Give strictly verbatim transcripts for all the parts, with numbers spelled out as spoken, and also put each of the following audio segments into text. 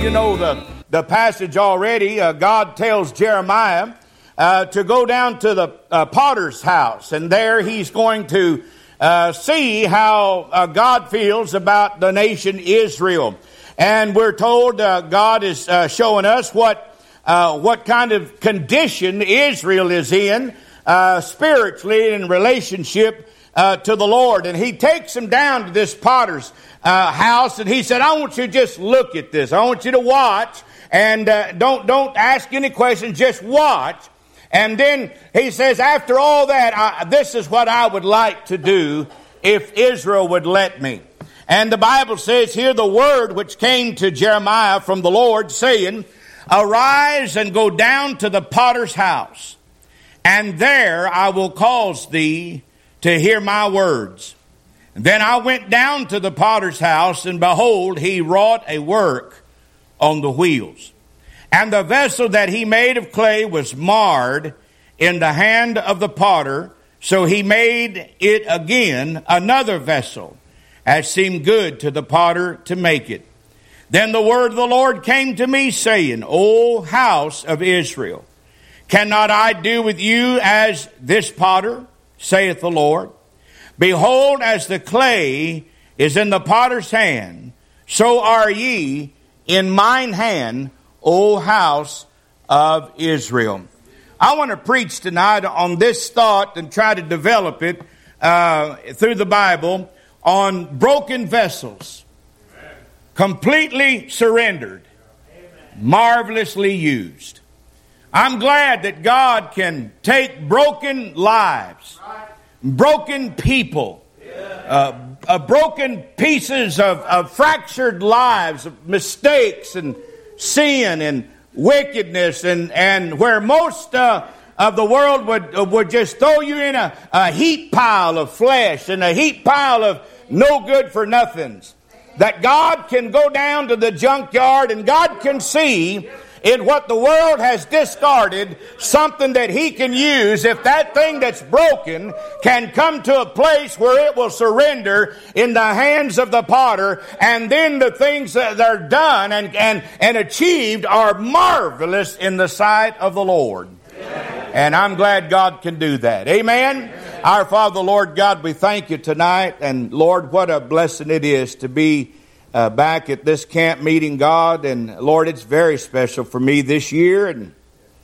You know the, the passage already. Uh, God tells Jeremiah uh, to go down to the uh, potter's house, and there he's going to uh, see how uh, God feels about the nation Israel. And we're told uh, God is uh, showing us what uh, what kind of condition Israel is in uh, spiritually in relationship uh, to the Lord. And he takes him down to this potter's uh, house, and he said, "I want you to just look at this. I want you to watch, and uh, don't don't ask any questions. Just watch." And then he says, "After all that, I, this is what I would like to do if Israel would let me." And the Bible says here, the word which came to Jeremiah from the Lord, saying, "Arise and go down to the potter's house, and there I will cause thee to hear my words." Then I went down to the potter's house, and behold, he wrought a work on the wheels. And the vessel that he made of clay was marred in the hand of the potter, so he made it again another vessel, as seemed good to the potter to make it. Then the word of the Lord came to me, saying, "O house of Israel, cannot I do with you as this potter, saith the Lord? Behold, as the clay is in the potter's hand, so are ye in mine hand, O house of Israel." I want to preach tonight on this thought and try to develop it uh, through the Bible on broken vessels, Amen. Completely surrendered, Amen. Marvelously used. I'm glad that God can take broken lives, right. broken people, yeah. uh, uh, broken pieces of, of fractured lives, of mistakes and sin and wickedness, and, and where most uh, of the world would uh, would just throw you in a, a heap pile of flesh and a heap pile of no good for nothings. That God can go down to the junkyard and God can see in what the world has discarded something that he can use if that thing that's broken can come to a place where it will surrender in the hands of the potter, and then the things that are done and, and, and achieved are marvelous in the sight of the Lord. Amen. And I'm glad God can do that. Amen? Amen. Our Father, Lord God, we thank you tonight, and Lord, what a blessing it is to be Uh, back at this camp meeting, God. And Lord, it's very special for me this year, and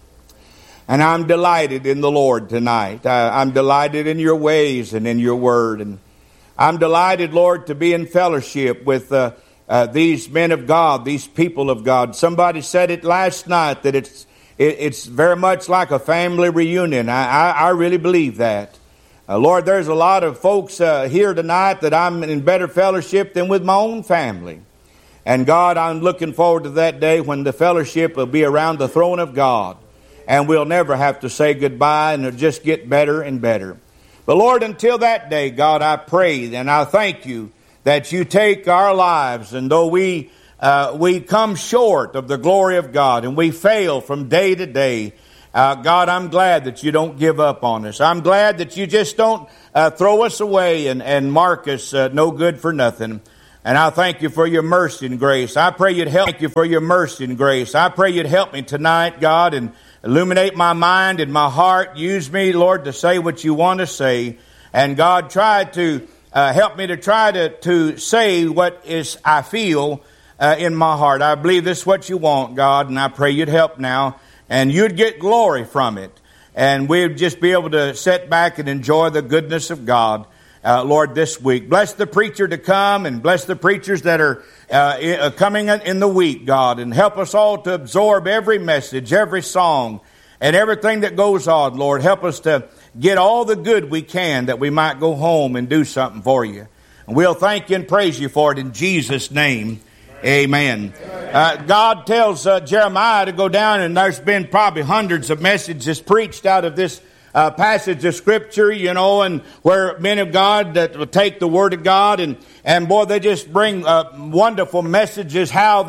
and I'm delighted in the Lord tonight. I, I'm delighted in your ways and in your word, and I'm delighted, Lord, to be in fellowship with uh, uh, these men of God, these people of God. Somebody said it last night that it's it, it's very much like a family reunion. I, I, I really believe that. Uh, Lord, there's a lot of folks uh, here tonight that I'm in better fellowship than with my own family. And God, I'm looking forward to that day when the fellowship will be around the throne of God. And we'll never have to say goodbye, and it'll just get better and better. But Lord, until that day, God, I pray and I thank you that you take our lives, and though we, uh, we come short of the glory of God and we fail from day to day, Uh, God, I'm glad that you don't give up on us. I'm glad that you just don't uh, throw us away and, and mark us uh, no good for nothing. And I thank you for your mercy and grace. I pray you'd help. Thank you for your mercy and grace. I pray you'd help me tonight, God, and illuminate my mind and my heart. Use me, Lord, to say what you want to say. And God, try to uh, help me to try to, to say what is I feel uh, in my heart. I believe this is what you want, God, and I pray you'd help now. And you'd get glory from it. And we'd just be able to sit back and enjoy the goodness of God, uh, Lord, this week. Bless the preacher to come, and bless the preachers that are uh, coming in the week, God. And help us all to absorb every message, every song, and everything that goes on, Lord. Help us to get all the good we can, that we might go home and do something for you. And we'll thank you and praise you for it in Jesus' name. Amen. Uh, God tells uh, Jeremiah to go down, and there's been probably hundreds of messages preached out of this uh, passage of Scripture, you know, and where men of God that will take the Word of God, and, and boy, they just bring uh, wonderful messages, how that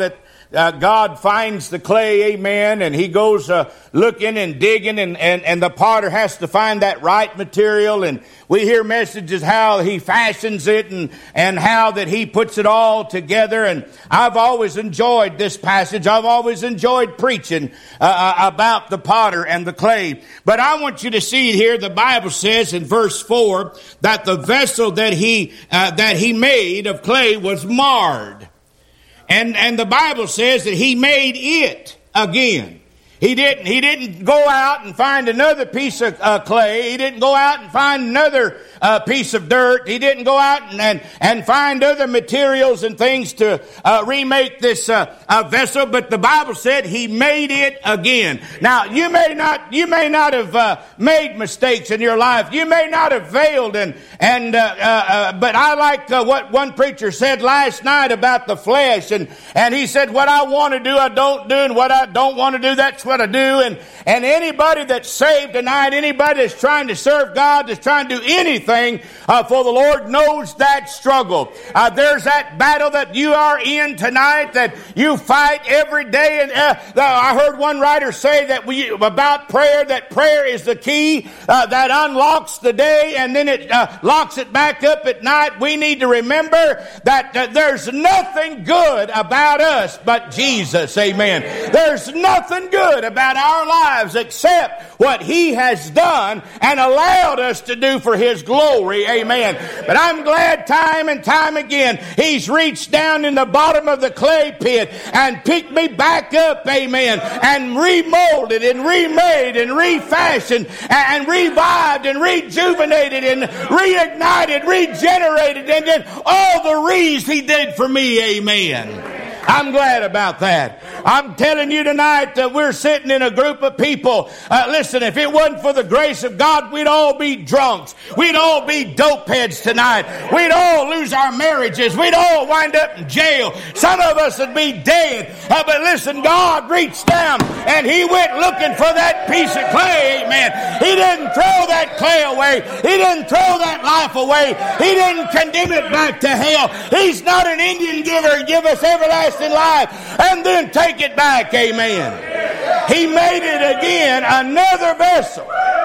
uh, God finds the clay, amen, and he goes uh, looking and digging, and, and, and the potter has to find that right material. And we hear messages how he fashions it and, and how that he puts it all together. And I've always enjoyed this passage. I've always enjoyed preaching uh, about the potter and the clay. But I want you to see here, the Bible says in verse four that the vessel that he uh, that he made of clay was marred. And and the Bible says that he made it again. He didn't he didn't go out and find another piece of uh, clay. He didn't go out and find another uh, piece of dirt. He didn't go out and and, and find other materials and things to uh, remake this uh, uh, vessel. But the Bible said he made it again. Now you may not you may not have uh, made mistakes in your life. You may not have failed, and and uh, uh, uh, but I like uh, what one preacher said last night about the flesh, and and he said, what I want to do I don't do, and what I don't want to do that's what I do. And, and anybody that's saved tonight, anybody that's trying to serve God, that's trying to do anything uh, for the Lord, knows that struggle. Uh, there's that battle that you are in tonight that you fight every day. And uh, I heard one writer say that we about prayer, that prayer is the key uh, that unlocks the day and then it uh, locks it back up at night. We need to remember that uh, there's nothing good about us but Jesus. Amen. There's nothing good about our lives except what he has done and allowed us to do for his glory. Amen. But I'm glad time and time again he's reached down in the bottom of the clay pit and picked me back up, amen, and remolded and remade and refashioned and revived and rejuvenated and reignited, regenerated, and did all the reasons he did for me. Amen. I'm glad about that. I'm telling you tonight that we're sitting in a group of people. Uh, listen, if it wasn't for the grace of God, we'd all be drunks. We'd all be dope heads tonight. We'd all lose our marriages. We'd all wind up in jail. Some of us would be dead. Uh, but listen, God reached down and he went looking for that piece of clay. Amen. He didn't throw that clay away. He didn't throw that life away. He didn't condemn it back to hell. He's not an Indian giver. Give us everlasting life and then take it back. Amen. He made it again, another vessel.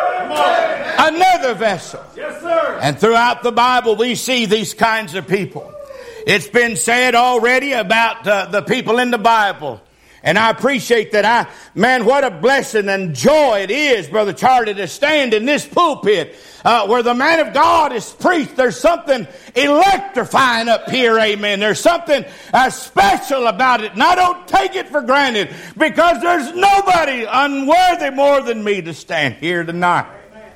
Another vessel. Yes, sir. And throughout the Bible we see these kinds of people. It's been said already about uh, the people in the Bible. And I appreciate that. I, man, what a blessing and joy it is, Brother Charlie, to stand in this pulpit uh, where the man of God is preached. There's something electrifying up here, amen. There's something uh, special about it. And I don't take it for granted because there's nobody unworthy more than me to stand here tonight.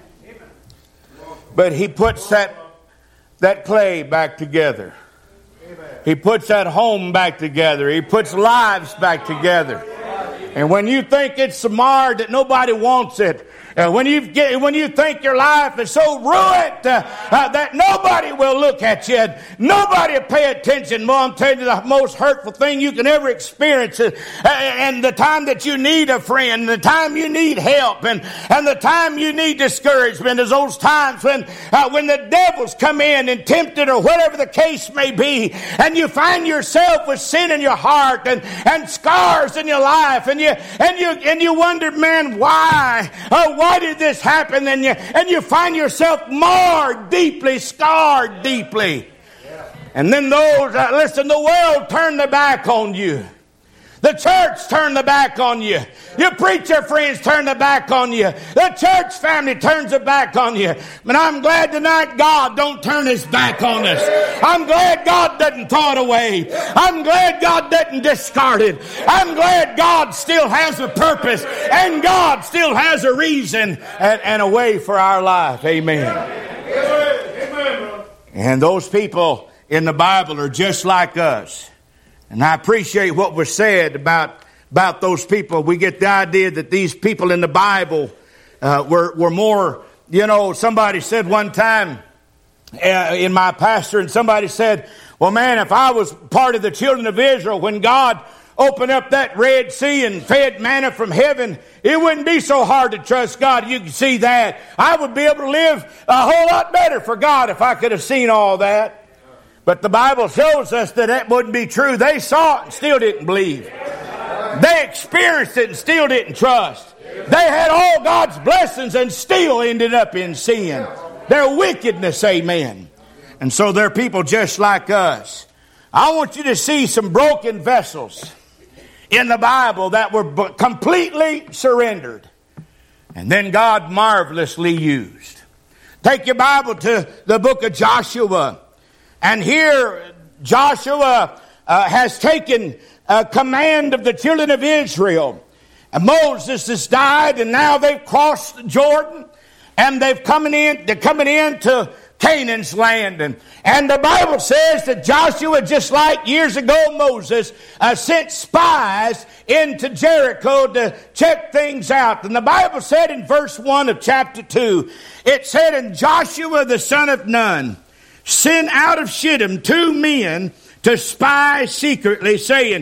But he puts that, that clay back together. He puts that home back together. He puts lives back together. And when you think it's marred, that nobody wants it, uh, when you get, when you think your life is so ruined uh, uh, that nobody will look at you, nobody will pay attention. Well, I'm telling you, the most hurtful thing you can ever experience is, uh, and the time that you need a friend, the time you need help, and, and the time you need discouragement is those times when uh, when the devils come in and tempt it, or whatever the case may be, and you find yourself with sin in your heart and, and scars in your life, and you and you and you wonder, man, why? Oh, why? Why did this happen? And you, and you find yourself marred deeply, scarred deeply. And then those, uh, listen, the world turned their back on you. The church turned their back on you. Your preacher friends turned their back on you. The church family turns their back on you. But I'm glad tonight God don't turn his back on us. I'm glad God doesn't throw it away. I'm glad God doesn't discard it. I'm glad God still has a purpose and God still has a reason and, and a way for our life. Amen. And those people in the Bible are just like us. And I appreciate what was said about, about those people. We get the idea that these people in the Bible uh, were, were more, you know, somebody said one time uh, in my pastor, and somebody said, well, man, if I was part of the children of Israel, when God opened up that Red Sea and fed manna from heaven, it wouldn't be so hard to trust God. You can see that. I would be able to live a whole lot better for God if I could have seen all that. But the Bible shows us that that wouldn't be true. They saw it and still didn't believe. They experienced it and still didn't trust. They had all God's blessings and still ended up in sin. Their wickedness, amen. And so they're people just like us. I want you to see some broken vessels in the Bible that were completely surrendered. And then God marvelously used. Take your Bible to the book of Joshua. And here Joshua uh, has taken uh, command of the children of Israel. And Moses has died, and now they've crossed Jordan. And they've coming in, they're coming into Canaan's land. And, and the Bible says that Joshua, just like years ago Moses, uh, sent spies into Jericho to check things out. And the Bible said in verse one of chapter two, it said, "And Joshua the son of Nun sent out of Shittim two men to spy secretly, saying,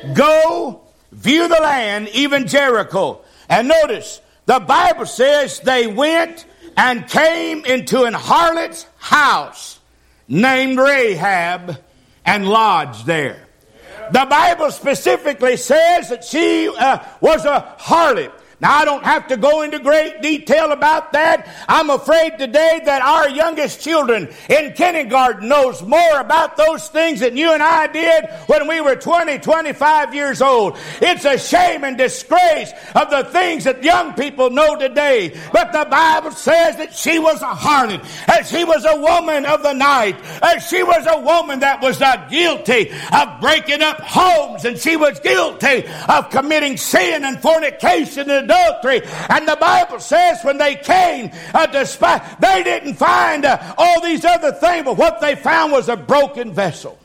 Go view the land, even Jericho." And notice, the Bible says they went and came into an harlot's house named Rahab and lodged there. The Bible specifically says that she uh, was a harlot. Now, I don't have to go into great detail about that. I'm afraid today that our youngest children in kindergarten knows more about those things than you and I did when we were twenty, twenty-five years old. It's a shame and disgrace of the things that young people know today. But the Bible says that she was a harlot, and she was a woman of the night, and she was a woman that was uh, guilty of breaking up homes, and she was guilty of committing sin and fornication and adultery. And the Bible says when they came uh, to spy, they didn't find uh, all these other things, but what they found was a broken vessel.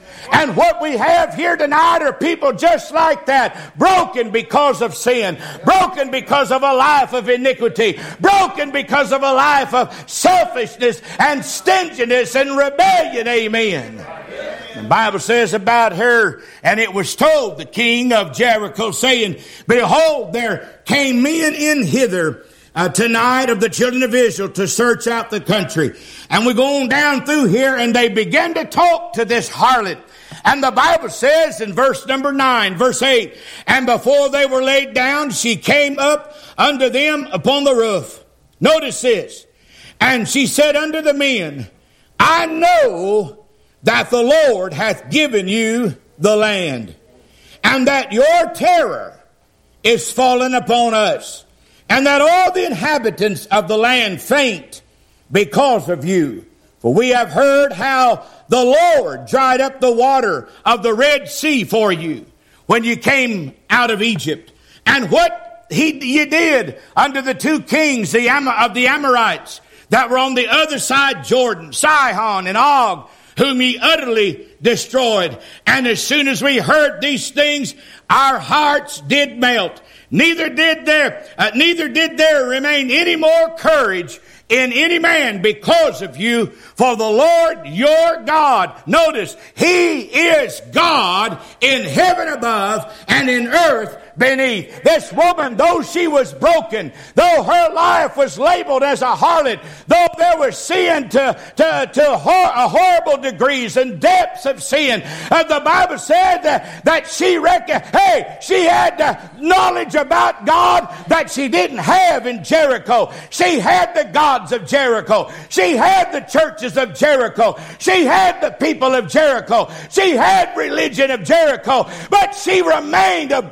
And what we have here tonight are people just like that, broken because of sin, broken because of a life of iniquity, broken because of a life of selfishness and stinginess and rebellion, amen. The Bible says about her, "And it was told the king of Jericho, saying, Behold, there came men in hither uh, tonight of the children of Israel to search out the country." And we go on down through here, and they begin to talk to this harlot. And the Bible says in verse number nine, verse eight, "And before they were laid down, she came up unto them upon the roof." Notice this. "And she said unto the men, I know that the Lord hath given you the land, and that your terror is fallen upon us, and that all the inhabitants of the land faint because of you. For we have heard how the Lord dried up the water of the Red Sea for you when you came out of Egypt, and what he you did under the two kings the Am- of the Amorites that were on the other side Jordan, Sihon and Og, whom ye utterly destroyed. And as soon as we heard these things, our hearts did melt. Neither did there, uh, neither did there remain any more courage in any man because of you. For the Lord your God," notice, He is God in heaven above and in earth beneath. This woman, though she was broken, though her life was labeled as a harlot, though there was sin to, to, to hor- horrible degrees and depths of sin, uh, the Bible said that, that she reckoned, hey, she had uh, knowledge about God that she didn't have in Jericho. She had the gods of Jericho. She had the churches of Jericho. She had the people of Jericho. She had religion of Jericho, but she remained a